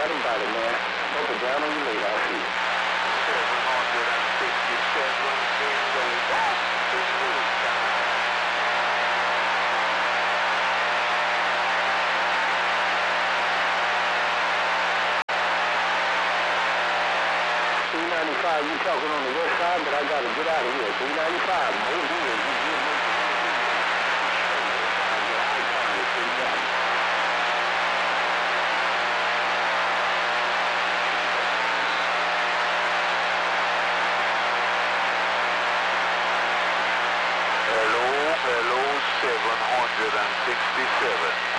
Got him by the man. Hope it down on your lead. I'll see you. 395, you talking on the west side, but I gotta get out of here. 395, move here. Hello, 767.